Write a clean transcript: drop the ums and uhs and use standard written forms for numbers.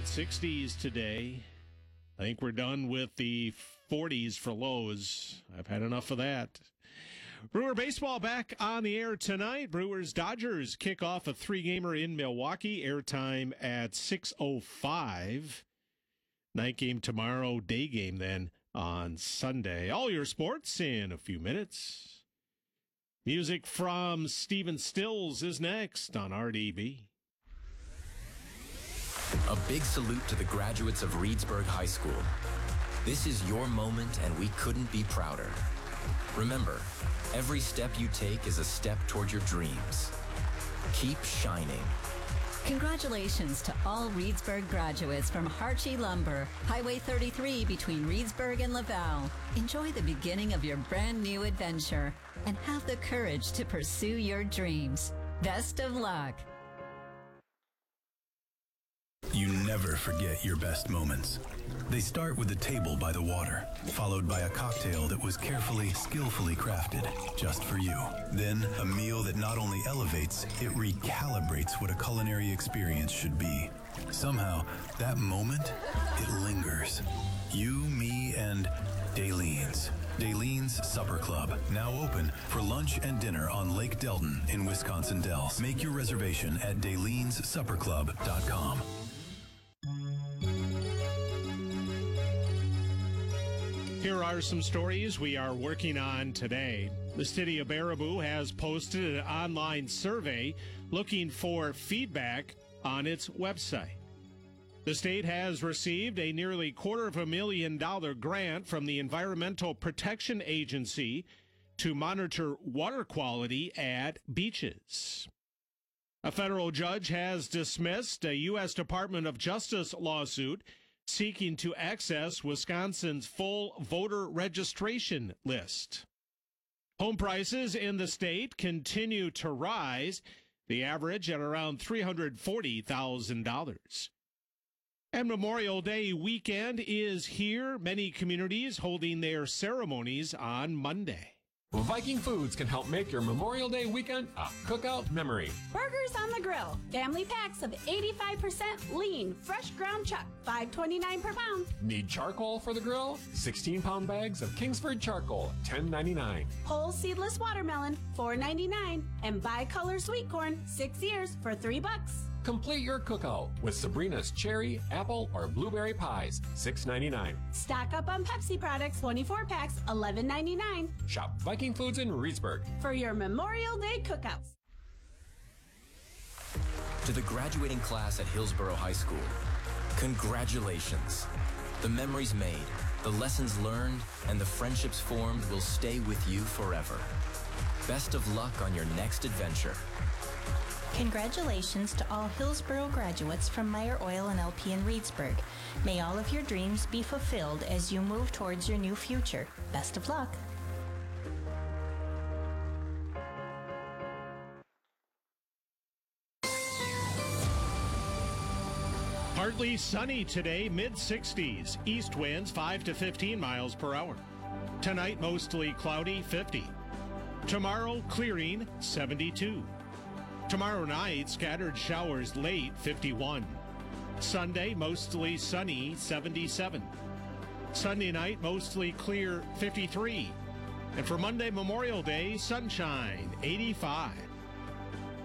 Mid-60s today. I think we're done with the 40s for lows. I've had enough of that. Brewer baseball back on the air tonight. Brewers-Dodgers kick off a three-gamer in Milwaukee. Airtime at 6:05. Night game tomorrow, day game then on Sunday. All your sports in a few minutes. Music from Stephen Stills is next on RDB. A big salute to the graduates of Reedsburg High School. This is your moment, and we couldn't be prouder. Remember, every step you take is a step toward your dreams. Keep shining. Congratulations to all Reedsburg graduates from Harchie Lumber, Highway 33 between Reedsburg and Laval. Enjoy the beginning of your brand new adventure and have the courage to pursue your dreams. Best of luck. You never forget your best moments. They start with a table by the water, followed by a cocktail that was carefully, skillfully crafted just for you. Then a meal that not only elevates, it recalibrates what a culinary experience should be. Somehow, that moment, it lingers. You, me, and Dalene's. Dalene's Supper Club, now open for lunch and dinner on Lake Delton in Wisconsin Dells. Make your reservation at Dalene'sSupperClub.com. Here are some stories we are working on today. The city of Baraboo has posted an online survey looking for feedback on its website. The state has received a nearly $250,000 grant from the Environmental Protection Agency to monitor water quality at beaches. A federal judge has dismissed a U.S. Department of Justice lawsuit seeking to access Wisconsin's full voter registration list. Home prices in the state continue to rise, the average at around $340,000. And Memorial Day weekend is here, many communities holding their ceremonies on Monday. Viking Foods can help make your Memorial Day weekend a cookout memory. Burgers on the grill. Family packs of 85% lean, fresh ground chuck, $5.29 per pound. Need charcoal for the grill? 16-pound bags of Kingsford charcoal, $10.99. Whole seedless watermelon, $4.99. And bicolor sweet corn, 6 ears for $3. Complete your cookout with Sabrina's cherry, apple, or blueberry pies, $6.99. Stock up on Pepsi products, 24 packs, $11.99. Shop Viking Foods in Reedsburg for your Memorial Day cookouts. To the graduating class at Hillsborough High School, congratulations. The memories made, the lessons learned, and the friendships formed will stay with you forever. Best of luck on your next adventure. Congratulations to all Hillsborough graduates from Meyer Oil and LP in Reedsburg. May all of your dreams be fulfilled as you move towards your new future. Best of luck. Partly sunny today, mid-60s. East winds 5 to 15 miles per hour. Tonight, mostly cloudy, 50. Tomorrow, clearing, 72. Tomorrow night, scattered showers late, 51. Sunday, mostly sunny, 77. Sunday night, mostly clear, 53. And for Monday, Memorial Day, sunshine, 85.